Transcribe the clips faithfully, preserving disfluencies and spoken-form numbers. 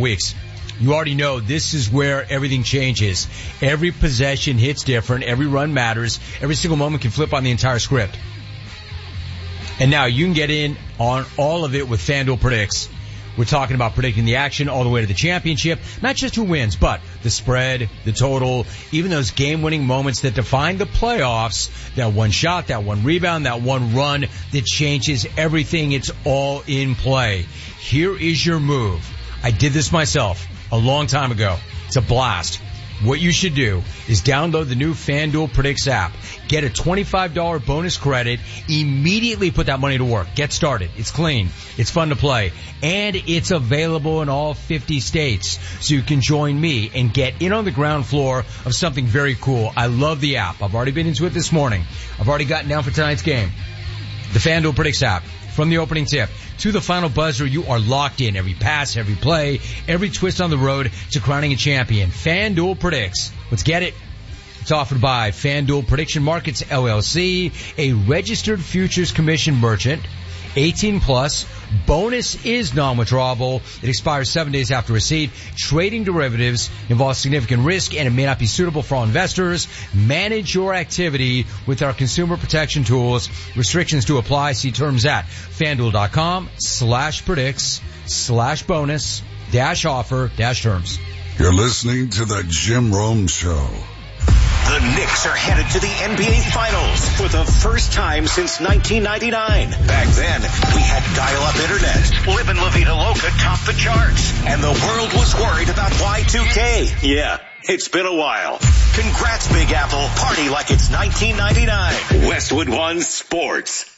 weeks. You already know this is where everything changes. Every possession hits different. Every run matters. Every single moment can flip on the entire script. And now you can get in on all of it with FanDuel Predicts. We're talking about predicting the action all the way to the championship. Not just who wins, but the spread, the total, even those game-winning moments that define the playoffs. That one shot, that one rebound, that one run that changes everything. It's all in play. Here is your move. I did this myself a long time ago. It's a blast. What you should do is download the new FanDuel Predicts app. Get a twenty-five dollars bonus credit. Immediately put that money to work. Get started. It's clean. It's fun to play. And it's available in all fifty states. So you can join me and get in on the ground floor of something very cool. I love the app. I've already been into it this morning. I've already gotten down for tonight's game. The FanDuel Predicts app. From the opening tip to the final buzzer, you are locked in. Every pass, every play, every twist on the road to crowning a champion. FanDuel Predicts. Let's get it. It's offered by FanDuel Prediction Markets, L L C, a registered futures commission merchant. eighteen plus. Bonus is non-withdrawable. It expires seven days after receipt. Trading derivatives involves significant risk and it may not be suitable for all investors. Manage your activity with our consumer protection tools. Restrictions to apply. See terms at FanDuel.com slash predicts slash bonus dash offer dash terms. You're listening to the Jim Rome Show. The Knicks are headed to the N B A Finals for the first time since nineteen ninety-nine. Back then, we had dial-up internet. Livin' La Vida Loca topped the charts. And the world was worried about Y two K. Yeah, it's been a while. Congrats, Big Apple. Party like it's nineteen ninety-nine. Westwood One Sports.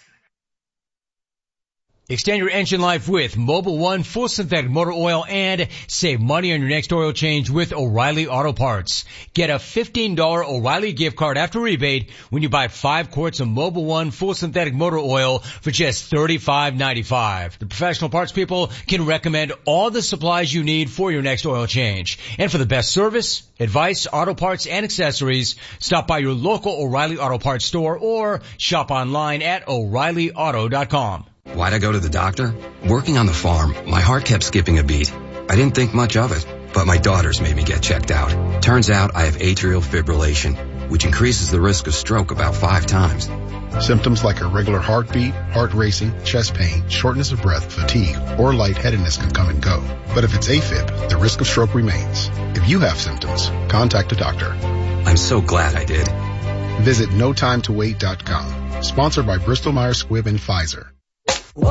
Extend your engine life with Mobil One Full Synthetic Motor Oil and save money on your next oil change with O'Reilly Auto Parts. Get a fifteen dollars O'Reilly gift card after rebate when you buy five quarts of Mobil One Full Synthetic Motor Oil for just thirty-five ninety-five. The professional parts people can recommend all the supplies you need for your next oil change. And for the best service, advice, auto parts, and accessories, stop by your local O'Reilly Auto Parts store or shop online at O'Reilly Auto dot com. Why'd I go to the doctor? Working on the farm, my heart kept skipping a beat. I didn't think much of it, but my daughters made me get checked out. Turns out I have atrial fibrillation, which increases the risk of stroke about five times. Symptoms like irregular heartbeat, heart racing, chest pain, shortness of breath, fatigue, or lightheadedness can come and go. But if it's AFib, the risk of stroke remains. If you have symptoms, contact a doctor. I'm so glad I did. Visit no time to wait dot com. Sponsored by Bristol Myers Squibb and Pfizer.